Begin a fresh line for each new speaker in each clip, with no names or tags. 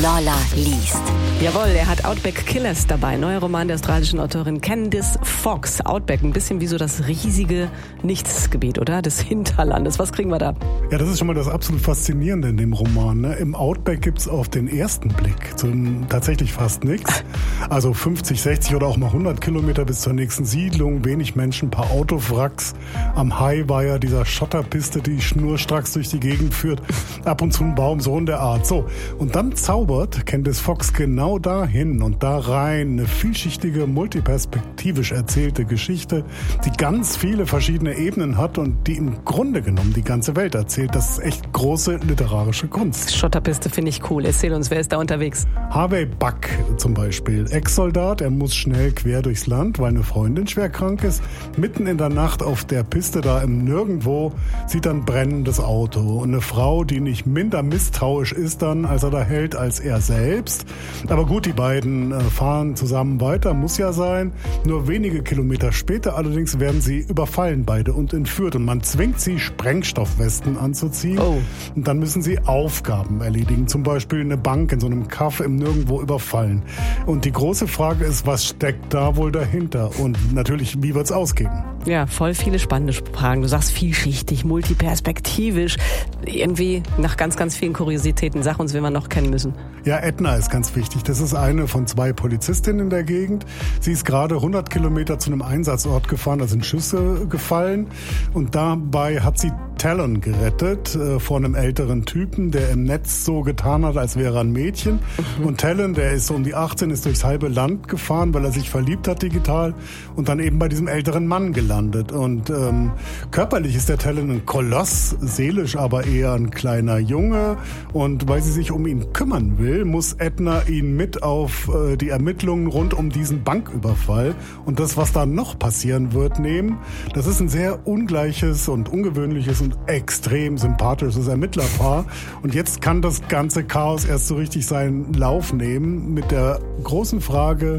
Lolla liest.
Jawohl, er hat Outback Killers dabei. Neuer Roman der australischen Autorin Candice Fox. Outback, ein bisschen wie so das riesige Nichtsgebiet, oder? Des Hinterlandes. Was kriegen wir da?
Ja, das ist schon mal das absolut Faszinierende in dem Roman. Ne? Im Outback gibt's auf den ersten Blick tatsächlich fast nichts. Also 50, 60 oder auch mal 100 Kilometer bis zur nächsten Siedlung. Wenig Menschen, paar Autowracks. Am Highwire dieser Schotterpiste, die schnurstracks durch die Gegend führt. Ab und zu ein Baum, so in der Art. So, und dann zaubert Candice Fox genau dahin und da rein eine vielschichtige, multiperspektivisch erzählte Geschichte, die ganz viele verschiedene Ebenen hat und die im Grunde genommen die ganze Welt erzählt. Das ist echt große literarische Kunst.
Schotterpiste finde ich cool. Erzähl uns, wer ist da unterwegs?
Harvey Buck zum Beispiel, Ex-Soldat, er muss schnell quer durchs Land, weil eine Freundin schwer krank ist. Mitten in der Nacht auf der Piste da im Nirgendwo sieht er ein brennendes Auto und eine Frau, die nicht minder misstrauisch ist dann, als er da hält, als er selbst. Aber gut, die beiden fahren zusammen weiter, muss ja sein. Nur wenige Kilometer später allerdings werden sie überfallen beide und entführt. Und man zwingt sie, Sprengstoffwesten anzuziehen.
Oh.
Und dann müssen sie Aufgaben erledigen. Zum Beispiel eine Bank in so einem Kaff im Nirgendwo überfallen. Und die große Frage ist, was steckt da wohl dahinter? Und natürlich, wie wird's ausgehen?
Ja, voll viele spannende Fragen. Du sagst vielschichtig, multiperspektivisch. Irgendwie nach ganz, ganz vielen Kuriositäten. Sag uns, wen wir noch kennen müssen.
Ja, Edna ist ganz wichtig. Das ist eine von 2 Polizistinnen in der Gegend. Sie ist gerade 100 Kilometer zu einem Einsatzort gefahren, da sind Schüsse gefallen. Und dabei hat sie Talon gerettet vor einem älteren Typen, der im Netz so getan hat, als wäre er ein Mädchen. Und Talon, der ist so um die 18, ist durchs halbe Land gefahren, weil er sich verliebt hat digital und dann eben bei diesem älteren Mann gelandet. Und körperlich ist der Talon ein Koloss, seelisch aber eher ein kleiner Junge. Und weil sie sich um ihn kümmern will, muss Edna ihn mit auf die Ermittlungen rund um diesen Banküberfall und das, was da noch passieren wird, nehmen. Das ist ein sehr ungleiches und ungewöhnliches und extrem sympathisches Ermittlerpaar. Und jetzt kann das ganze Chaos erst so richtig seinen Lauf nehmen mit der großen Frage,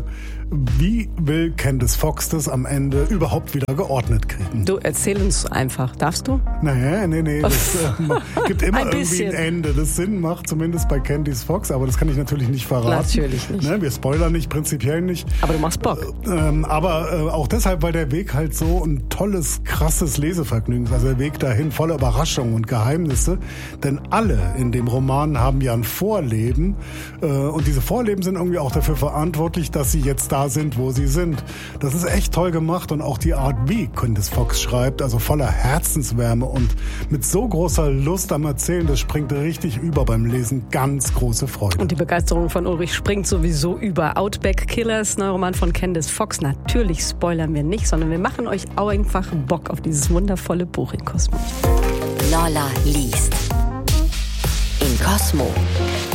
wie will Candice Fox das am Ende überhaupt wieder geordnet kriegen?
Du, erzähl uns einfach. Darfst du?
Nee. Das gibt immer
Ein
irgendwie
bisschen.
ein Ende. Das Sinn macht, zumindest bei Candice Fox, aber das kann ich natürlich nicht verraten.
Natürlich nicht.
Ne, wir spoilern nicht, prinzipiell nicht.
Aber du machst Bock.
Aber auch deshalb, weil der Weg halt so ein tolles, krasses Lesevergnügen ist. Also der Weg dahin voller Überraschungen und Geheimnisse. Denn alle in dem Roman haben ja ein Vorleben. Und diese Vorleben sind irgendwie auch dafür verantwortlich, dass sie jetzt da sind, wo sie sind. Das ist echt toll gemacht und auch die Art, wie Candice Fox schreibt, also voller Herzenswärme und mit so großer Lust am Erzählen, das springt richtig über beim Lesen. Ganz große Freude.
Und die Begeisterung von Ulrich springt sowieso über. Outback Killers, Neuroman von Candice Fox. Natürlich spoilern wir nicht, sondern wir machen euch auch einfach Bock auf dieses wundervolle Buch in Cosmo.
Lolla liest. In Cosmo.